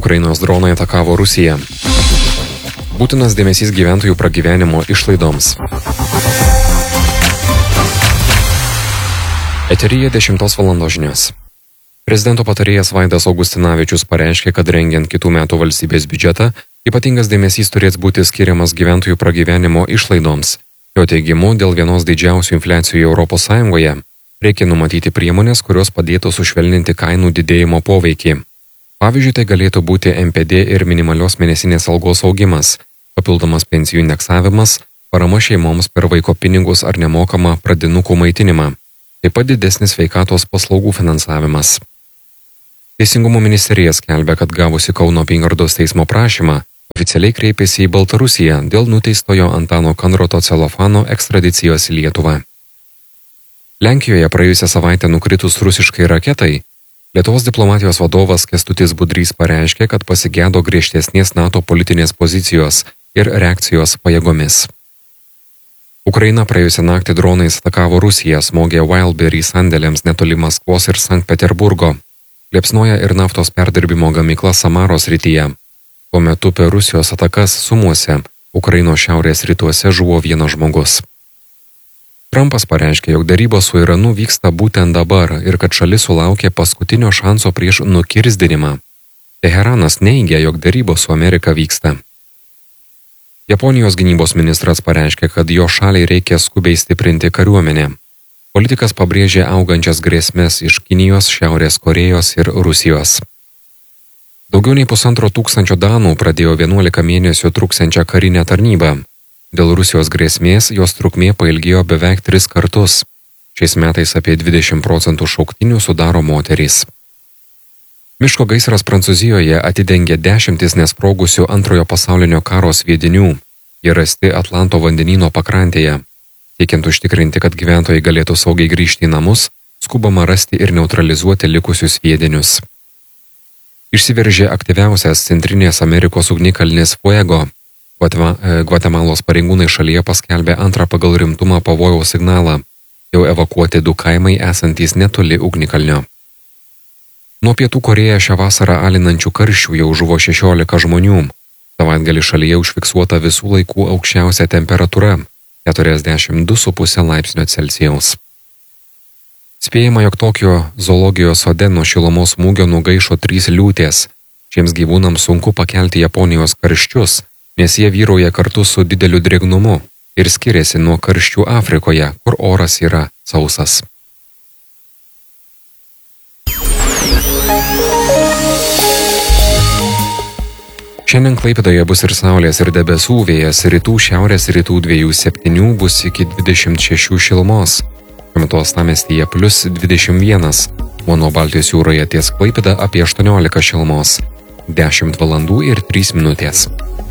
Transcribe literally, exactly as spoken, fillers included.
Ukrainos dronai atakavo Rusiją. Būtinas dėmesys gyventojų pragyvenimo išlaidoms. Eteryje dešimtos valandos žinios. Prezidento patarėjas Vaidas Augustinavičius pareiškė, kad rengiant kitų metų valstybės biudžetą, ypatingas dėmesys turės būti skiriamas gyventojų pragyvenimo išlaidoms. Jo teigimu, dėl vienos didžiausių infliacijų Europos Sąjungoje reikia numatyti priemonės, kurios padėtų sušvelninti kainų didėjimo poveikį. Pavyzdžiui, tai galėtų būti M P D ir minimalios mėnesinės algos augimas, papildomas pensijų indeksavimas, parama šeimoms per vaiko pinigus ar nemokamą pradinukų maitinimą, taip pat didesnis sveikatos paslaugų finansavimas. Teisingumo ministerija skelbia, kad gavusi Kauno apygardos teismo prašymą, oficialiai kreipėsi į Baltarusiją dėl nuteistojo Antano Kanroto Celofano ekstradicijos į Lietuvą. Lenkijoje praėjusią savaitę nukritus rusiškai raketai, Lietuvos diplomatijos vadovas Kęstutis Budrys pareiškė, kad pasigėdo griežtesnės NATO politinės pozicijos ir reakcijos pajėgomis. Ukraina praėjusią naktį dronais atakavo Rusiją, smogė Wildberry sandėliams netoli Maskvos ir Sankt Peterburgo, liepsnoja ir naftos perdirbimo gamykla Samaros srityje. Tuo metu per Rusijos atakas Sumuose, Ukrainos šiaurės rytuose žuvo vienas žmogus. Trumpas pareiškė, jog darybos su Iranu vyksta būtent dabar ir kad šalis sulaukė paskutinio šanso prieš nukirzdinimą. Teheranas neigia, jog darybos su Amerika vyksta. Japonijos gynybos ministras pareiškė, kad jo šaliai reikia skubiai stiprinti kariuomenę. Politikas pabrėžė augančias grėsmės iš Kinijos, Šiaurės Korėjos ir Rusijos. Daugiau nei pusantro tūkstančio danų pradėjo vienuolika mėnesių truksiančią karinę tarnybą. Dėl Rusijos grėsmės jos trukmė pailgėjo beveik tris kartus. Šiais metais apie dvidešimt procentų šauktinių sudaro moterys. Miško gaisras Prancūzijoje atidengė dešimtis nesprogusių antrojo pasaulinio karo sviedinių. Jie rasti Atlanto vandenyno pakrantėje. Siekiant užtikrinti, kad gyventojai galėtų saugiai grįžti į namus, skubama rasti ir neutralizuoti likusius sviedinius. Išsiveržė aktyviausias Centrinės Amerikos ugnikalnis Fuego. Gvatemalos pareigūnai šalyje paskelbė antrą pagal rimtumą pavojaus signalą. Jau evakuoti du kaimai esantys netoli ugnikalnio. Nuo Pietų Korėją šią vasarą alinančių karščių jau žuvo šešiolika žmonių. Savaitgalį šalyje užfiksuota visų laikų aukščiausia temperatūra – keturiasdešimt du su puse laipsnio Celsijaus. Spėjama, jog Tokijo zoologijos sode nuo šilumos smūgio nugaišo trys liūtės. Šiems gyvūnams sunku pakelti Japonijos karščius, nes jie vyrauja kartu su dideliu drėgnumu ir skiriasi nuo karščių Afrikoje, kur oras yra sausas. Šiandien Klaipėdoje bus ir saulės ir debesų, vėjas rytų šiaurės rytų dviejų septynių bus iki dvidešimt šešių šilumos. Šiuo metu uostamiestyje plius dvidešimt vienas, o nuo Baltijos jūroje ties Klaipėda apie aštuoniolika šilumos. dešimt valandų ir trys minutės.